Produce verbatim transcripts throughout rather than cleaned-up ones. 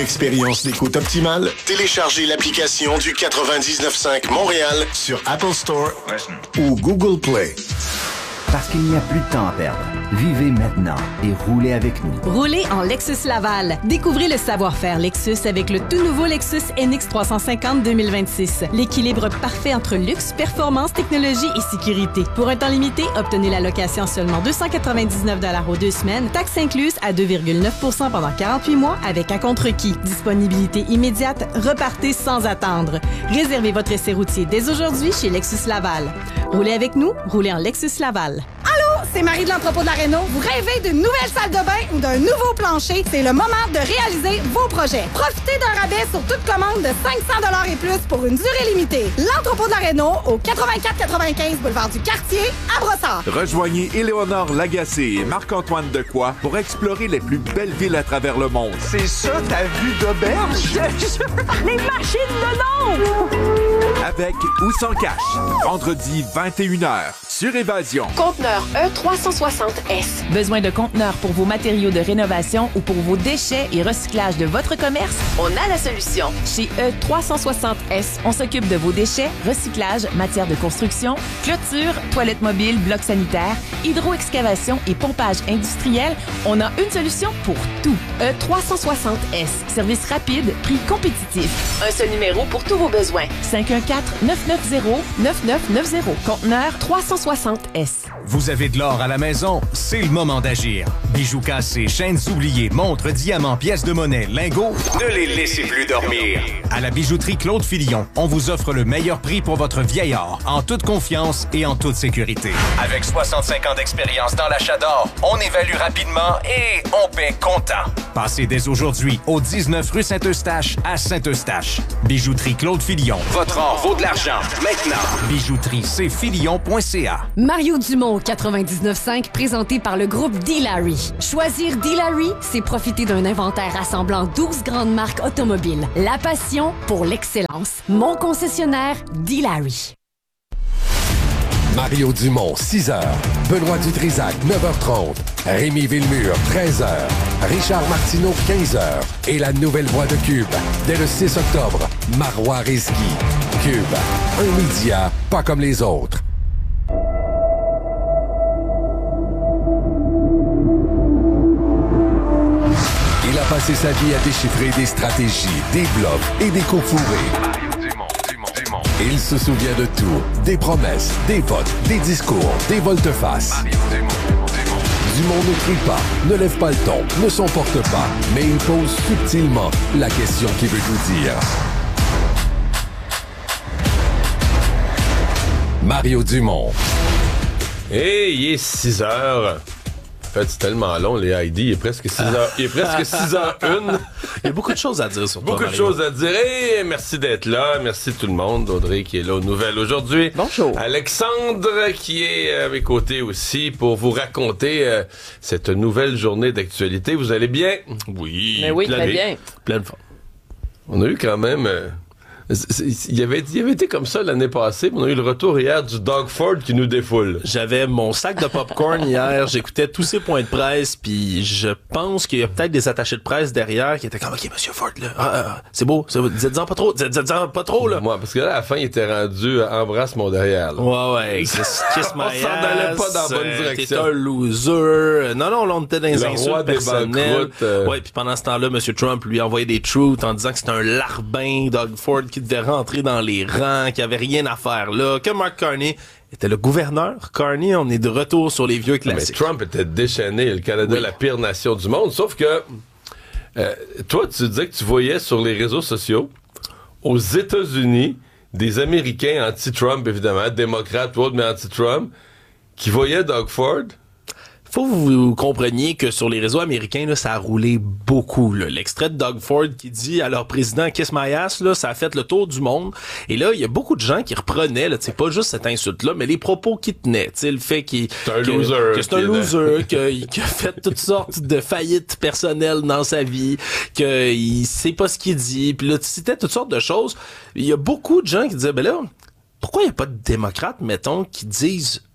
expérience d'écoute optimale? Téléchargez l'application du quatre-vingt-dix-neuf cinq Montréal sur Apple Store ou Google Play. Parce qu'il n'y a plus de temps à perdre. Vivez maintenant et roulez avec nous. Roulez en Lexus Laval. Découvrez le savoir-faire Lexus avec le tout nouveau Lexus N X trois cent cinquante deux mille vingt-six. L'équilibre parfait entre luxe, performance, technologie et sécurité. Pour un temps limité, obtenez la location seulement deux cent quatre-vingt-dix-neuf dollars aux deux semaines, taxes incluses à deux virgule neuf pour cent pendant quarante-huit mois avec un contre-requis. Disponibilité immédiate, repartez sans attendre. Réservez votre essai routier dès aujourd'hui chez Lexus Laval. Roulez avec nous, roulez en Lexus Laval. Allô, c'est Marie de l'entrepôt de la Réno. Vous rêvez d'une nouvelle salle de bain ou d'un nouveau plancher? C'est le moment de réaliser vos projets. Profitez d'un rabais sur toute commande de cinq cents dollars et plus pour une durée limitée. L'entrepôt de la Réno au quatre-vingt-quatre quatre-vingt-quinze boulevard du Quartier à Brossard. Rejoignez Éléonore Lagacé et Marc-Antoine Decoy pour explorer les plus belles villes à travers le monde. C'est ça ta vue d'auberge? Les machines de l'ombre! Avec ou sans cash. Vendredi vingt et une heures sur Évasion. Conteneur E trois cent soixante S. Besoin de conteneurs pour vos matériaux de rénovation ou pour vos déchets et recyclage de votre commerce? On a la solution. Chez E trois cent soixante S, on s'occupe de vos déchets, recyclage, matière de construction, clôture, toilettes mobiles, blocs sanitaires, hydroexcavation et pompage industriel. On a une solution pour tout. E trois cent soixante S. Service rapide, prix compétitif. Un seul numéro pour tous vos besoins. cinq un quatre neuf neuf zéro neuf neuf neuf zéro. Conteneur trois cent soixante S. Vous avez de l'or à la maison? C'est le moment d'agir. Bijoux cassés, chaînes oubliées, montres, diamants, pièces de monnaie, lingots, ne les laissez plus dormir. À la bijouterie Claude Filion, on vous offre le meilleur prix pour votre vieil or, en toute confiance et en toute sécurité. Avec soixante-cinq ans d'expérience dans l'achat d'or, on évalue rapidement et on paie comptant. Passez dès aujourd'hui au dix-neuf rue Saint-Eustache à Saint-Eustache. Bijouterie Claude Filion. Votre or vaut de l'argent. Maintenant. Bijouterie c filion point c a. Mario Dumont quatre-vingt-dix-neuf cinq, présenté par le groupe D-Larry. Choisir D-Larry, c'est profiter d'un inventaire rassemblant douze grandes marques automobiles. La passion pour l'excellence. Mon concessionnaire, D-Larry. Mario Dumont, six heures. Benoît Dutrisac, neuf heures trente. Rémi Villemure, treize heures. Richard Martineau, quinze heures. Et la nouvelle voix de Cube, dès le six octobre, Marois Risky. Cube, un média pas comme les autres. Il a passé sa vie à déchiffrer des stratégies, des bluffs et des coups fourrés. Il se souvient de tout. Des promesses, des votes, des discours, des volte-face. Dumont ne crie pas, ne lève pas le ton, ne s'emporte pas, mais il pose subtilement la question qu'il veut tout dire. Mario Dumont. Et il est six heures. En fait, c'est tellement long, les I D. Il est presque six heures. Il est presque six heures une. Il y a beaucoup de choses à dire sur toi, Beaucoup de Mario. choses à dire. Et merci d'être là. Merci tout le monde. Audrey qui est là aux nouvelles aujourd'hui. Bonjour. Alexandre qui est à mes côtés aussi pour vous raconter euh, cette nouvelle journée d'actualité. Vous allez bien? Oui. Mais oui, plein très de- bien. Plein de forme. On a eu quand même... euh, c'est- c'est- il, avait, il avait été comme ça l'année passée. On a eu le retour hier du Doug Ford qui nous défoule. J'avais mon sac de popcorn hier, j'écoutais tous ces points de presse, puis je pense qu'il y a peut-être des attachés de presse derrière qui étaient comme « Ok, Monsieur Ford, là, ah, ah, c'est beau, c'est beau, dites-en pas trop, dites- dites-en pas trop, là. » Moi, parce que là, à la fin, il était rendu à embrasse mon derrière. Là. Ouais, ouais, kiss, kiss my On s'en allait ass, pas dans la bonne euh, direction. T'es un loser. Non, non, là, on était dans les Le insultes roi des personnelles. banqueroutes, euh. Ouais, puis pendant ce temps-là, M. Trump lui envoyait des truths en disant que c'était un larbin, Doug Ford, qui devait rentrer dans les rangs, qui avait rien à faire là, que Mark Carney était le gouverneur. Carney, on est de retour sur les vieux Mais classiques. Trump était déchaîné, le Canada, Oui. la pire nation du monde. Sauf que, euh, toi, tu disais que tu voyais sur les réseaux sociaux, aux États-Unis, des Américains anti-Trump, évidemment, démocrates ou autres, mais anti-Trump, qui voyaient Doug Ford. Faut que vous compreniez que sur les réseaux américains, là, ça a roulé beaucoup. Là. L'extrait de Doug Ford qui dit à leur président « Kiss my ass », là, ça a fait le tour du monde. Et là, il y a beaucoup de gens qui reprenaient, là, pas juste cette insulte-là, mais les propos qu'il tenait. T'sais, le fait qu'il C'est un que, loser. que c'est un loser, qu'il qu'il a fait toutes sortes de faillites personnelles dans sa vie, qu'il sait pas ce qu'il dit. Puis là, tu citais toutes sortes de choses. Il y a beaucoup de gens qui disaient « Ben là, pourquoi il n'y a pas de démocrates, mettons, qui disent ça? »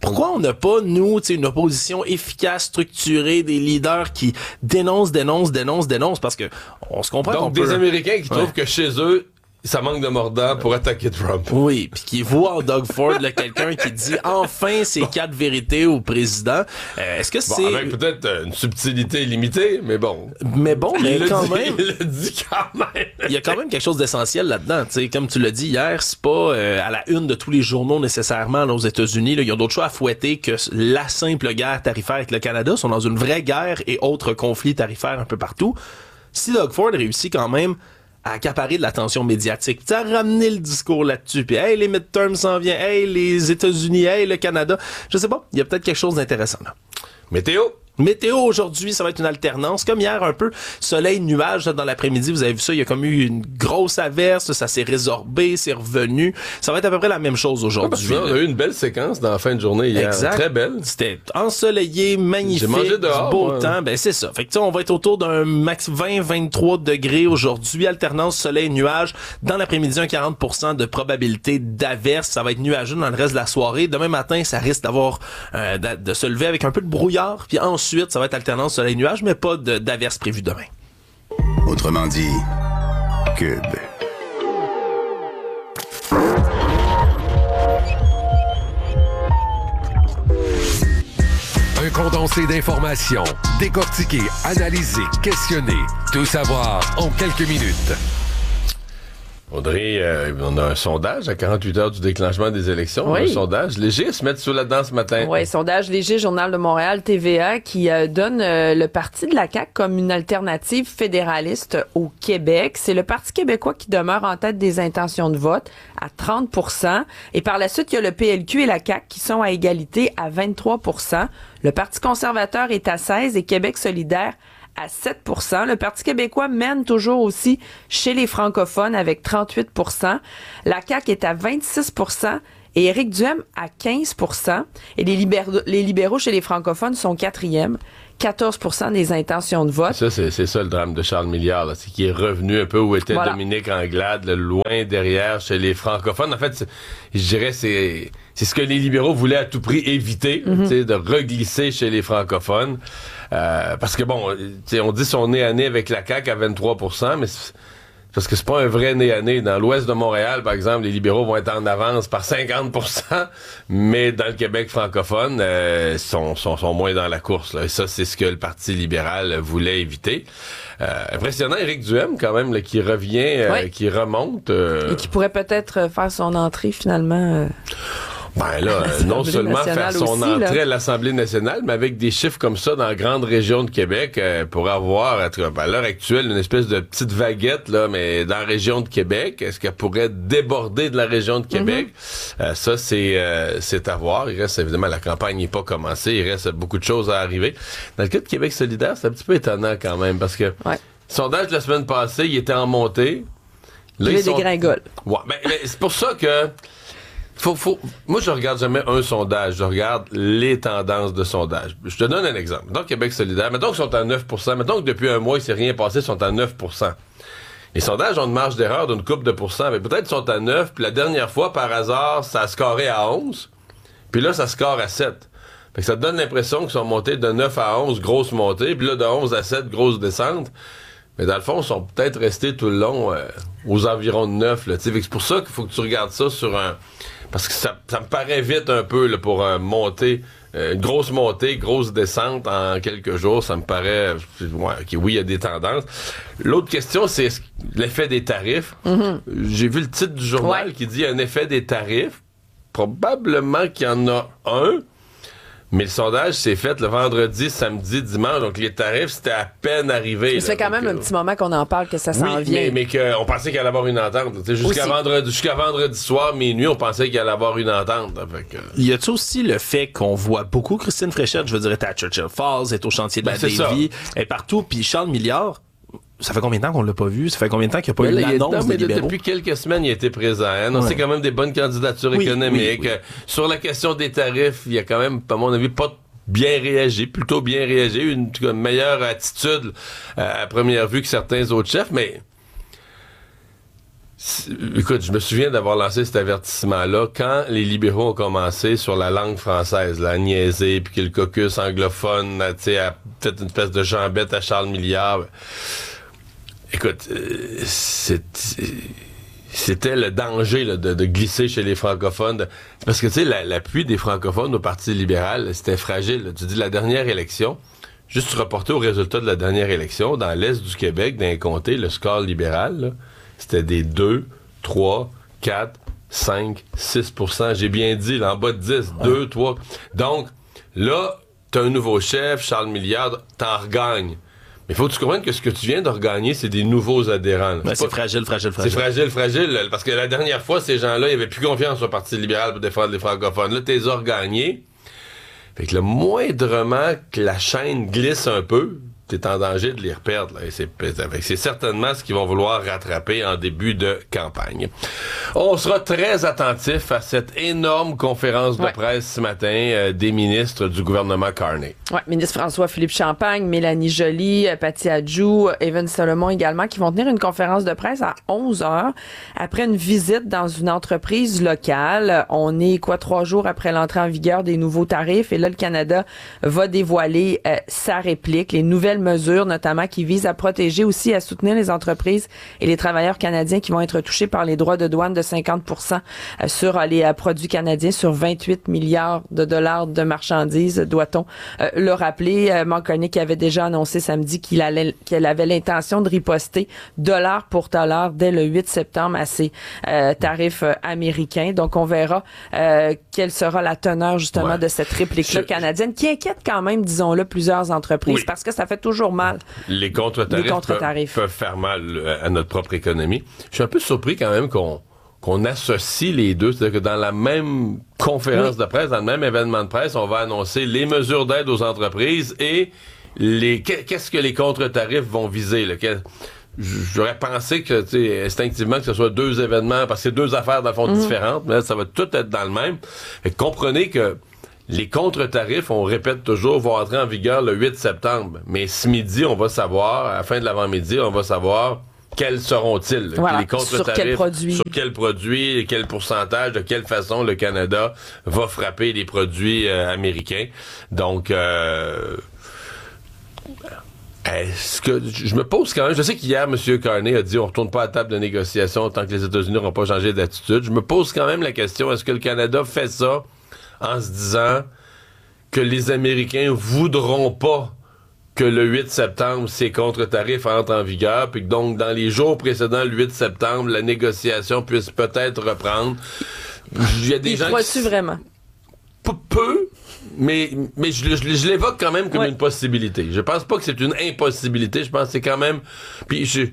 Pourquoi on n'a pas, nous, tu sais, une opposition efficace, structurée, des leaders qui dénoncent, dénoncent, dénoncent, dénoncent, parce que on se comprend. Donc, qu'on des peut... Américains qui ouais. trouvent que chez eux, ça manque de mordant pour attaquer Trump. Oui, puis qui voit en Doug Ford là, quelqu'un qui dit enfin ces bon. quatre vérités au président. Euh, est-ce que bon, c'est... Avec peut-être euh, une subtilité limitée, mais bon. Mais bon, mais il quand dit, même... Il le dit quand même. Il y a quand même quelque chose d'essentiel là-dedans. T'sais, comme tu l'as dit hier, c'est pas euh, à la une de tous les journaux nécessairement là, aux États-Unis. Là, ils ont d'autres choses à fouetter que la simple guerre tarifaire avec le Canada. Ils sont dans une vraie guerre et autres conflits tarifaires un peu partout. Si Doug Ford réussit quand même à accaparer de l'attention médiatique, à ramener le discours là-dessus, puis hey, les midterms s'en viennent, hey, les États-Unis, hey, le Canada, je sais pas, il y a peut-être quelque chose d'intéressant là. Météo. Météo aujourd'hui, ça va être une alternance. Comme hier, un peu soleil, nuage là, dans l'après-midi. Vous avez vu ça, il y a comme eu une grosse averse. Ça s'est résorbé, c'est revenu. Ça va être à peu près la même chose aujourd'hui. Ouais, on a eu une belle séquence dans la fin de journée hier. Exact. Très belle. C'était ensoleillé, magnifique. J'ai mangé dehors, beau moi. temps. Ben, c'est ça. Fait que, on va être autour d'un max vingt à vingt-trois degrés aujourd'hui. Alternance soleil-nuage. Dans l'après-midi, un quarante pour cent de probabilité d'averse. Ça va être nuageux dans le reste de la soirée. Demain matin, ça risque d'avoir, euh, de, de se lever avec un peu de brouillard. Puis ensuite, Ensuite, ça va être alternance soleil-nuage, mais pas de, d'averse prévue demain. Autrement dit, Cube. Un condensé d'informations, décortiqué, analysé, questionné. Tout savoir en quelques minutes. Audrey, euh, on a un sondage à quarante-huit heures du déclenchement des élections. Oui. Un sondage léger à se mettre sous la dent ce matin. Oui, sondage léger, Journal de Montréal, T V A, qui euh, donne euh, le parti de la C A Q comme une alternative fédéraliste au Québec. C'est le Parti québécois qui demeure en tête des intentions de vote à trente pour cent. Et par la suite, il y a le P L Q et la C A Q qui sont à égalité à vingt-trois pour cent. Le Parti conservateur est à seize et Québec solidaire à sept pour cent. Le Parti québécois mène toujours aussi chez les francophones avec trente-huit pour cent. La C A Q est à vingt-six pour cent et Éric Duhem à quinze pour cent. Et les, libéraux, les libéraux chez les francophones sont quatrième, quatorze pour cent des intentions de vote. Ça, c'est, c'est ça le drame de Charles Milliard, là. C'est qu'il est revenu un peu où était voilà. Dominique Anglade, là, loin derrière chez les francophones. En fait, je dirais c'est c'est ce que les libéraux voulaient à tout prix éviter, mm-hmm. tu sais, de reglisser chez les francophones. Euh, parce que bon, tu sais, on dit son nez à nez avec la C A Q à vingt-trois pour cent, mais c'est, parce que c'est pas un vrai nez à nez. Dans l'ouest de Montréal, par exemple, les libéraux vont être en avance par cinquante pour cent, mais dans le Québec francophone, euh, sont, sont, sont moins dans la course, là. Et ça, c'est ce que le Parti libéral voulait éviter. Euh, impressionnant, Éric Duhem, quand même, là, qui revient, euh, oui. qui remonte. Euh... Et qui pourrait peut-être faire son entrée, finalement... Euh... Ben là, non seulement faire son aussi, entrée là. à l'Assemblée nationale, mais avec des chiffres comme ça dans la grande région de Québec, euh, pour avoir, à l'heure actuelle, une espèce de petite vaguette, là, mais dans la région de Québec. Est-ce qu'elle pourrait déborder de la région de Québec? Mm-hmm. Euh, ça, c'est, euh, c'est à voir. Il reste, évidemment, la campagne n'est pas commencée. Il reste beaucoup de choses à arriver. Dans le cas de Québec solidaire, c'est un petit peu étonnant quand même, parce que ouais. le sondage de la semaine passée, il était en montée. Là, il y a sont... des gringoles. Ouais, ben, ben, c'est pour ça que Faut, faut, moi, je regarde jamais un sondage, je regarde les tendances de sondage. Je te donne un exemple. Dans Québec solidaire, mettons qu'ils sont à neuf pour cent, mettons que depuis un mois, il s'est rien passé, ils sont à neuf pour cent. Les sondages ont une marge d'erreur d'une couple de pourcents, mais peut-être qu'ils sont à neuf, puis la dernière fois, par hasard, ça a scoré à onze, puis là, ça score à sept. Fait que ça te donne l'impression qu'ils sont montés de neuf à onze, grosse montée, puis là, de onze à sept, grosse descente. Mais dans le fond, ils sont peut-être restés tout le long euh, aux environs de neuf. Là, fait que c'est pour ça qu'il faut que tu regardes ça sur un... Parce que ça, ça me paraît vite un peu là, pour euh, monter, euh, une grosse montée, grosse descente en quelques jours. Ça me paraît... Ouais, okay, oui, il y a des tendances. L'autre question, c'est l'effet des tarifs. Mm-hmm. J'ai vu le titre du journal ouais. qui dit un effet des tarifs. Probablement qu'il y en a un. Mais le sondage s'est fait le vendredi, samedi, dimanche, donc les tarifs, c'était à peine arrivé. Ça fait quand même euh... un petit moment qu'on en parle, que ça s'en oui, vient. mais, mais qu'on pensait qu'il allait avoir une entente. Jusqu'à vendredi, jusqu'à vendredi soir, minuit, on pensait qu'il allait avoir une entente. Fait que... Y a-t-il aussi le fait qu'on voit beaucoup Christine Fréchette, je veux dire, elle est à Churchill Falls, elle est au chantier de ben, la Davie, elle est partout, puis Charles Milliard... Ça fait combien de temps qu'on l'a pas vu? Ça fait combien de temps qu'il n'y a pas mais eu là, l'annonce des libéraux? Depuis quelques semaines, il a été présent. Hein? On ouais. sait quand même des bonnes candidatures oui, économiques. Oui, oui. Sur la question des tarifs, il y a quand même, à mon avis, pas bien réagi, plutôt bien réagi, une, une meilleure attitude euh, à première vue que certains autres chefs, mais Écoute, je me souviens d'avoir lancé cet avertissement-là quand les libéraux ont commencé sur la langue française, la niaiser, puis que le caucus anglophone a, a fait une espèce de jambette à Charles Milliard. Écoute, euh, c'est, c'était le danger là, de, de glisser chez les francophones. De, parce que, tu sais, la, l'appui des francophones au Parti libéral, c'était fragile. Là. Tu dis, la dernière élection, juste se reporter au résultat de la dernière élection, dans l'Est du Québec, dans les comtés, le score libéral, là, c'était des deux, trois, quatre, cinq, six pour cent. J'ai bien dit, là, en bas de dix, deux, trois. Donc, là, t'as un nouveau chef, Charles Milliard, t'en regagnes. Mais il faut que tu comprennes que ce que tu viens de regagner, c'est des nouveaux adhérents. Ben, c'est, c'est pas... fragile, fragile, fragile. C'est fragile, fragile. Là, parce que la dernière fois, ces gens-là, ils avaient plus confiance au Parti libéral pour défendre les francophones. Là, t'es regagnés. Fait que le moindrement que la chaîne glisse un peu, t'es en danger de les reperdre. Là. Et c'est, c'est certainement ce qu'ils vont vouloir rattraper en début de campagne. On sera très attentif à cette énorme conférence de ouais. presse ce matin euh, des ministres du gouvernement Carney. Oui, ministre François-Philippe Champagne, Mélanie Joly, Patty Adjou, Evan Solomon également, qui vont tenir une conférence de presse à onze heures après une visite dans une entreprise locale. On est, quoi, trois jours après l'entrée en vigueur des nouveaux tarifs et là, le Canada va dévoiler euh, sa réplique, les nouvelles mesures, notamment qui visent à protéger aussi, à soutenir les entreprises et les travailleurs canadiens qui vont être touchés par les droits de douane de cinquante pour cent sur les produits canadiens, sur vingt-huit milliards de dollars de marchandises, doit-on euh, le rappeler. Euh, Mulcahy qui avait déjà annoncé samedi qu'il allait, qu'elle avait l'intention de riposter dollar pour dollar dès le huit septembre à ces euh, tarifs euh, américains. Donc, on verra euh, quelle sera la teneur, justement, ouais. de cette réplique-là Je... canadienne qui inquiète quand même, disons-le, plusieurs entreprises oui. parce que ça fait toujours mal. Les contre-tarifs, les contre-tarifs. Peuvent, peuvent faire mal à notre propre économie. Je suis un peu surpris quand même qu'on, qu'on associe les deux. C'est-à-dire que dans la même conférence oui. de presse, dans le même événement de presse, on va annoncer les mesures d'aide aux entreprises et les qu'est-ce que les contre-tarifs vont viser. Là. J'aurais pensé que, tu sais, instinctivement, que ce soit deux événements, parce que c'est deux affaires, dans le fond, mmh. différentes, mais là, ça va tout être dans le même. Fait que comprenez que les contre-tarifs, on répète toujours, vont entrer en vigueur le huit septembre. Mais ce midi, on va savoir, à la fin de l'avant-midi, on va savoir quels seront-ils. Voilà, les contre-tarifs, sur quel produit. Sur quel produit, quel pourcentage, de quelle façon le Canada va frapper les produits euh, américains. Donc, euh, est-ce que je me pose quand même, je sais qu'hier, M. Carney a dit on retourne pas à la table de négociation tant que les États-Unis n'auront pas changé d'attitude. Je me pose quand même la question, est-ce que le Canada fait ça en se disant que les Américains voudront pas que le huit septembre, ces contre-tarifs entrent en vigueur, puis que donc, dans les jours précédents, le huit septembre, la négociation puisse peut-être reprendre. Il y a des Il gens crois-tu qui... vraiment? P- peu, mais, mais je, je, je l'évoque quand même comme ouais. une possibilité. Je pense pas que c'est une impossibilité, je pense que c'est quand même... Puis je...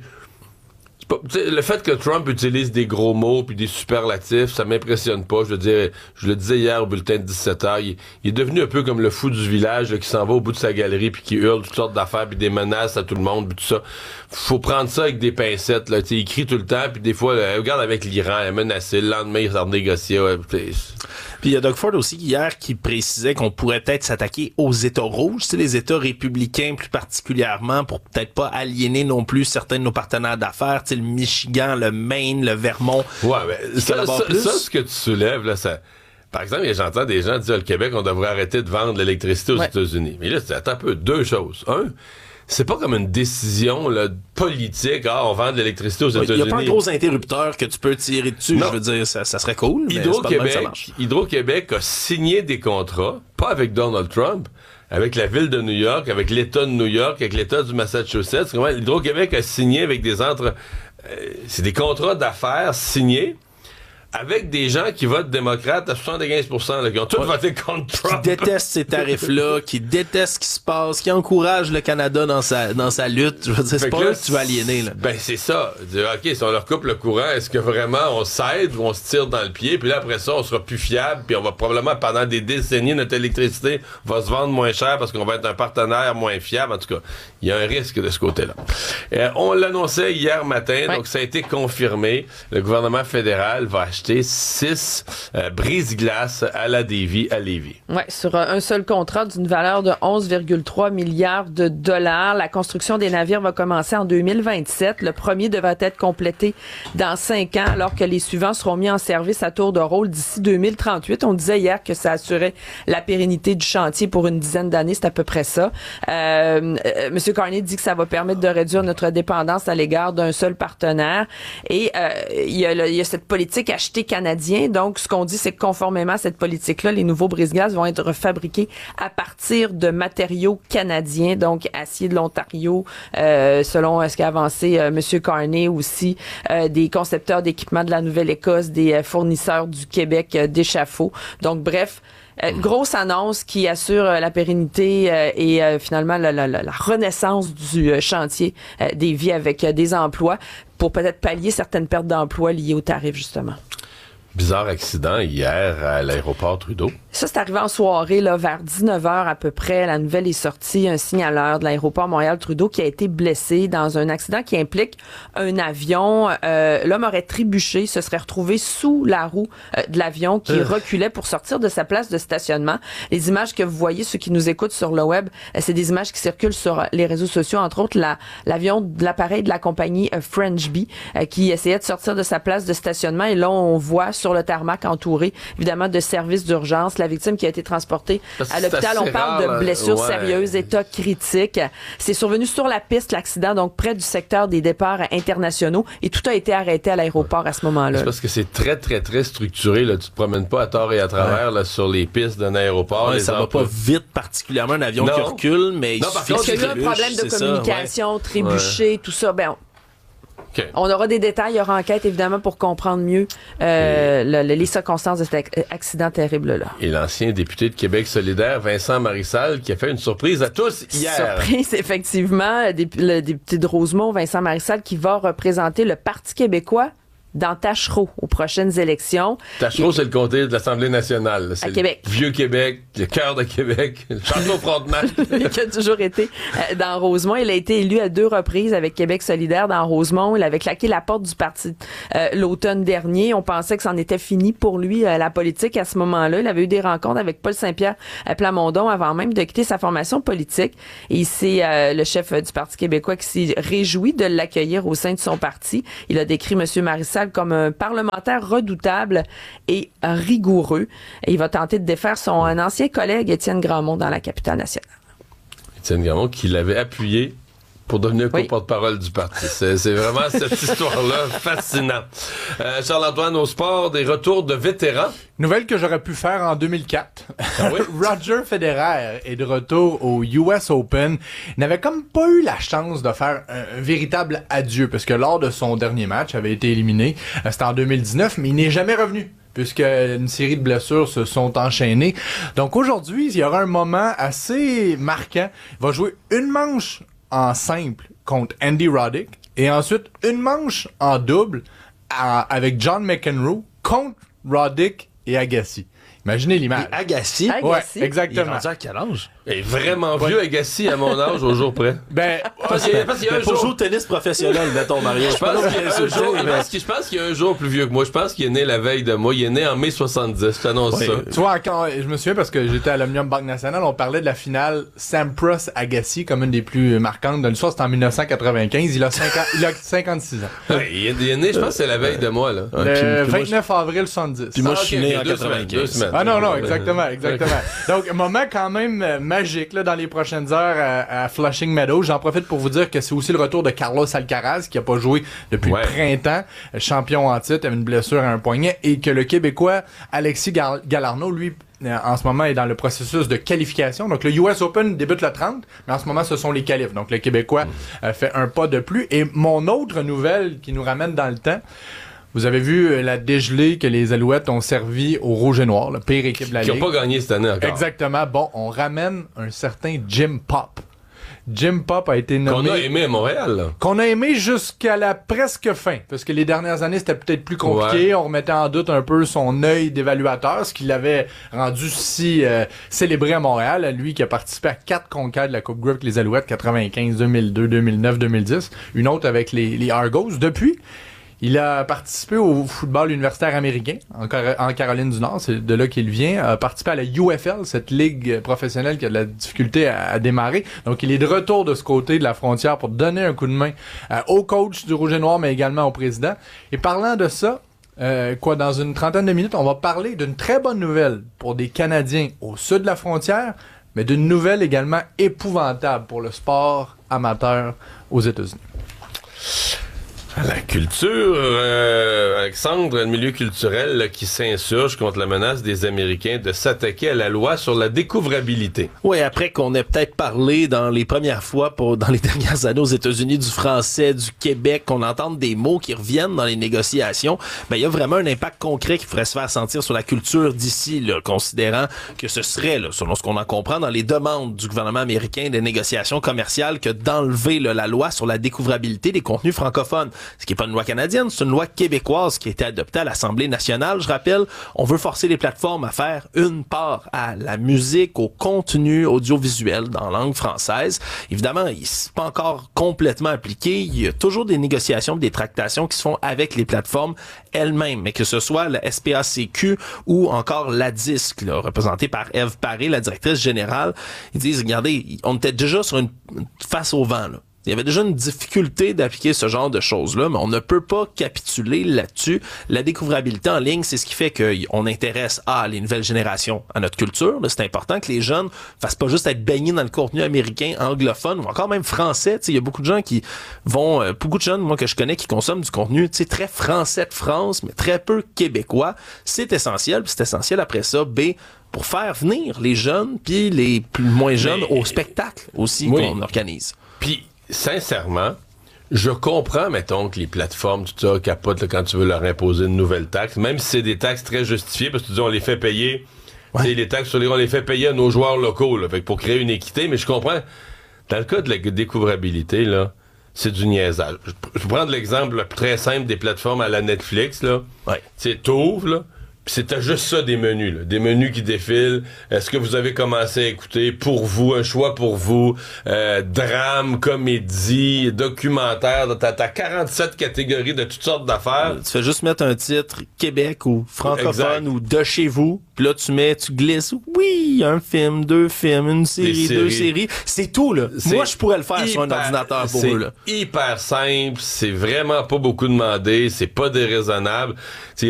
Le fait que Trump utilise des gros mots puis des superlatifs, ça m'impressionne pas. Je veux dire, je le disais hier au bulletin de dix-sept heures, il, il est devenu un peu comme le fou du village là, qui s'en va au bout de sa galerie puis qui hurle toutes sortes d'affaires puis des menaces à tout le monde puis tout ça. Faut prendre ça avec des pincettes. Là, il crie tout le temps puis des fois, là, regarde avec l'Iran, elle est menacée. Le lendemain, il s'en renégociait. Ouais, puis il y a Doug Ford aussi hier qui précisait qu'on pourrait peut-être s'attaquer aux États rouges, tu sais, les États républicains plus particulièrement, pour peut-être pas aliéner non plus certains de nos partenaires d'affaires, tu sais, le Michigan, le Maine, le Vermont. Ouais, mais ça, ça, ça, ce que tu soulèves, là, ça... Par exemple, j'entends des gens dire, le Québec, on devrait arrêter de vendre l'électricité aux ouais. États-Unis. Mais là, c'est attends un peu, deux choses. Un, c'est pas comme une décision là, politique, ah, on vend de l'électricité aux États-Unis. Il n'y a pas un gros interrupteur que tu peux tirer dessus, non. Je veux dire, ça, ça serait cool, mais Hydro-Québec, c'est pas de même que ça marche. Hydro-Québec a signé des contrats, pas avec Donald Trump, avec la ville de New York, avec l'État de New York, avec l'État du Massachusetts. Hydro-Québec a signé avec des entre... Euh, c'est des contrats d'affaires signés avec des gens qui votent démocrates à soixante-quinze pour cent, là, qui ont tous ouais. voté contre Trump. Qui détestent ces tarifs-là, qui détestent ce qui se passe, qui encouragent le Canada dans sa, dans sa lutte. Je veux dire, c'est pas là que tu vas aliéner, là. Ben, c'est ça. Dire, OK, si on leur coupe le courant, est-ce que vraiment on s'aide ou on se tire dans le pied, puis là, après ça, on sera plus fiable, puis on va probablement, pendant des décennies, notre électricité va se vendre moins cher parce qu'on va être un partenaire moins fiable. En tout cas, il y a un risque de ce côté-là. Euh, on l'annonçait hier matin, ouais. donc ça a été confirmé. Le gouvernement fédéral va acheter six euh, brise-glaces à la Davy à Lévis. Oui, sur un seul contrat d'une valeur de onze virgule trois milliards de dollars. La construction des navires va commencer en deux mille vingt-sept. Le premier devrait être complété dans cinq ans, alors que les suivants seront mis en service à tour de rôle d'ici deux mille trente-huit. On disait hier que ça assurait la pérennité du chantier pour une dizaine d'années. C'est à peu près ça. Euh, euh, M. Carney dit que ça va permettre de réduire notre dépendance à l'égard d'un seul partenaire. Et euh, il y a le, il y a cette politique acheter canadien. Donc, ce qu'on dit, c'est que conformément à cette politique-là, les nouveaux brise-glaces vont être fabriqués à partir de matériaux canadiens, donc acier de l'Ontario, euh, selon ce qu'a avancé euh, M. Carney aussi, euh, des concepteurs d'équipements de la Nouvelle-Écosse, des euh, fournisseurs du Québec euh, d'échafauds. Donc, bref, Euh, grosse annonce qui assure euh, la pérennité euh, et euh, finalement la, la, la renaissance du euh, chantier euh, des vies avec euh, des emplois pour peut-être pallier certaines pertes d'emplois liées aux tarifs, justement. Bizarre accident hier à l'aéroport Trudeau. Ça, c'est arrivé en soirée, là, vers dix-neuf heures à peu près. La nouvelle est sortie. Un signaleur de l'aéroport Montréal-Trudeau qui a été blessé dans un accident qui implique un avion. Euh, l'homme aurait trébuché, se serait retrouvé sous la roue euh, de l'avion qui euh. reculait pour sortir de sa place de stationnement. Les images que vous voyez, ceux qui nous écoutent sur le web, euh, c'est des images qui circulent sur les réseaux sociaux, entre autres la, l'avion de l'appareil de la compagnie euh, French Bee euh, qui essayait de sortir de sa place de stationnement. Et là, on voit sur le tarmac entouré, évidemment, de services d'urgence. La victime qui a été transportée à l'hôpital. On parle rare, de blessures ouais. sérieuses, état critique. C'est survenu sur la piste, l'accident, donc près du secteur des départs internationaux. Et tout a été arrêté à l'aéroport à ce moment-là. C'est parce que c'est très, très, très structuré. Là. Tu te promènes pas à tort et à travers ouais. là, sur les pistes d'un aéroport. Ouais, ça emplois. va pas vite, particulièrement un avion non. qui recule, mais... Non, parce qu'il y a eu un problème de communication, ouais. trébuché, ouais. tout ça. Ben, Okay. On aura des détails, il y aura enquête évidemment pour comprendre mieux euh, le, le, les circonstances de cet accident terrible-là. Et l'ancien député de Québec solidaire, Vincent Marissal, qui a fait une surprise à tous hier. Surprise, effectivement. Le député de Rosemont, Vincent Marissal, qui va représenter le Parti québécois dans Tachereau aux prochaines élections. Tachereau, c'est le comté de l'Assemblée nationale. C'est à Québec. Le vieux Québec, le cœur de Québec, le château Frontenac. qui a toujours été euh, dans Rosemont. Il a été élu à deux reprises avec Québec solidaire dans Rosemont. Il avait claqué la porte du parti euh, l'automne dernier. On pensait que c'en était fini pour lui, euh, la politique, à ce moment-là. Il avait eu des rencontres avec Paul Saint-Pierre euh, Plamondon avant même de quitter sa formation politique. Et c'est euh, le chef euh, du Parti québécois qui s'est réjoui de l'accueillir au sein de son parti. Il a décrit M. Marissal comme un parlementaire redoutable et rigoureux. Et il va tenter de défaire son un ancien collègue, Étienne Grandmont, dans la capitale nationale. Étienne Grandmont, qui l'avait appuyé pour devenir oui. co-porte-parole du parti. C'est, c'est vraiment cette histoire-là fascinante. Euh, Charles-Antoine, au sport, des retours de vétérans. Nouvelle que j'aurais pu faire en deux mille quatre. Ah oui? Roger Federer est de retour au U S Open. Il n'avait comme pas eu la chance de faire un, un véritable adieu, parce que lors de son dernier match, il avait été éliminé. Euh, c'était en deux mille dix-neuf, mais il n'est jamais revenu, puisque une série de blessures se sont enchaînées. Donc aujourd'hui, il y aura un moment assez marquant. Il va jouer une manche en simple contre Andy Roddick et ensuite une manche en double à, avec John McEnroe contre Roddick et Agassi. Imaginez l'image. Et Agassi? Ouais, exactement. Il est rendu à quel âge? Il est vraiment vieux, ouais. Agassi, à mon âge, au jour près. Ben, parce qu'il y a, parce qu'il y a un pour jour... jouer au tennis professionnel, mettons, Mario. Je pense qu'il y a un jour, parce que je pense qu'il y a un jour plus vieux que moi. Je pense qu'il est né la veille de moi. Il est né en mai soixante-dix. Je t'annonce oui. ça. Tu vois, quand, je me souviens parce que j'étais à l'Omnium Banque Nationale, on parlait de la finale Sampras-Agassi comme une des plus marquantes de l'histoire. C'était en dix-neuf cent quatre-vingt-quinze. Il a, cinquante, il a cinquante-six ans. Ouais, il, est, il est né, je pense que c'est la veille de moi. Là. Le ouais, puis, puis vingt-neuf avril soixante-dix. Puis moi, ah, je suis okay, né okay, en quatre-vingt-quinze. Semaines, ah non, non, exactement, exactement. Donc, un moment quand même euh, magique là, dans les prochaines heures à, à Flushing Meadows. J'en profite pour vous dire que c'est aussi le retour de Carlos Alcaraz, qui a pas joué depuis ouais. le printemps, champion en titre, avait une blessure à un poignet, et que le Québécois Alexis Gal- Galarneau, lui, en ce moment est dans le processus de qualification. Donc le U S Open débute le trente, mais en ce moment ce sont les qualifs. Donc le Québécois mmh. euh, fait un pas de plus. Et mon autre nouvelle qui nous ramène dans le temps, vous avez vu la dégelée que les Alouettes ont servi au Rouge et Noir, la pire équipe de la Ligue. Qui n'ont pas gagné cette année encore. Exactement. Bon, on ramène un certain Jim Pop. Jim Pop a été nommé... Qu'on a aimé à Montréal. Là. Qu'on a aimé jusqu'à la presque fin. Parce que les dernières années, c'était peut-être plus compliqué. Ouais. On remettait en doute un peu son œil d'évaluateur, ce qui l'avait rendu si euh, célébré à Montréal. Lui qui a participé à quatre conquêtes de la Coupe Grey avec les Alouettes, quatre-vingt-quinze, deux mille deux, deux mille neuf, deux mille dix. Une autre avec les, les Argos. Depuis... Il a participé au football universitaire américain en, Car- en Caroline du Nord, c'est de là qu'il vient. A participé à la U F L, cette ligue professionnelle qui a de la difficulté à, à démarrer. Donc, il est de retour de ce côté de la frontière pour donner un coup de main euh, au coach du Rouge et Noir, mais également au président. Et parlant de ça, euh, quoi, dans une trentaine de minutes, on va parler d'une très bonne nouvelle pour des Canadiens au sud de la frontière, mais d'une nouvelle également épouvantable pour le sport amateur aux États-Unis. La culture, euh, Alexandre, le milieu culturel là, qui s'insurge contre la menace des Américains de s'attaquer à la loi sur la découvrabilité. Oui, après qu'on ait peut-être parlé dans les premières fois, pour, dans les dernières années aux États-Unis, du français, du Québec, qu'on entende des mots qui reviennent dans les négociations, ben il y a vraiment un impact concret qui pourrait se faire sentir sur la culture d'ici, là, considérant que ce serait, là, selon ce qu'on en comprend, dans les demandes du gouvernement américain des négociations commerciales, que d'enlever là, la loi sur la découvrabilité des contenus francophones. Ce qui n'est pas une loi canadienne, c'est une loi québécoise qui a été adoptée à l'Assemblée nationale. Je rappelle, on veut forcer les plateformes à faire une part à la musique, au contenu audiovisuel dans langue française. Évidemment, il n'est pas encore complètement appliqué. Il y a toujours des négociations, des tractations qui se font avec les plateformes elles-mêmes, mais que ce soit la S P A C Q ou encore la DISC, là, représentée par Ève Paré, la directrice générale, ils disent, regardez, on était déjà sur une face au vent, là. Il y avait déjà une difficulté d'appliquer ce genre de choses-là, mais on ne peut pas capituler là-dessus. La découvrabilité en ligne, c'est ce qui fait qu'on intéresse à les nouvelles générations à notre culture. Là, c'est important que les jeunes fassent pas juste être baignés dans le contenu américain, anglophone, ou encore même français. Il y a beaucoup de gens qui vont, euh, beaucoup de jeunes, moi, que je connais, qui consomment du contenu très français de France, mais très peu québécois. C'est essentiel, puis c'est essentiel après ça, B, pour faire venir les jeunes, puis les plus moins jeunes mais, au spectacle aussi oui. qu'on organise. Puis, sincèrement, je comprends, mettons, que les plateformes, tout ça, capotent là, quand tu veux leur imposer une nouvelle taxe, même si c'est des taxes très justifiées, parce que tu dis, on les fait payer, ouais. les taxes sur les on les fait payer à nos joueurs locaux, là, fait que pour créer une équité, mais je comprends, dans le cas de la découvrabilité, là, c'est du niaisage. Je vais prendre l'exemple là, très simple des plateformes à la Netflix, là. Ouais. Tu sais, t'ouvres, là, pis c'était juste ça, des menus, là. Des menus qui défilent. Est-ce que vous avez commencé à écouter pour vous, un choix pour vous, euh, drame, comédie, documentaire, t'as, t'as quarante-sept catégories de toutes sortes d'affaires. Tu fais juste mettre un titre Québec ou francophone exact. Ou de chez vous, puis là tu mets, tu glisses, oui, un film, deux films, une série, séries. deux séries, c'est tout là. C'est Moi je pourrais le faire hyper, sur un ordinateur pour eux là. C'est hyper simple, c'est vraiment pas beaucoup demandé, c'est pas déraisonnable. T'sais,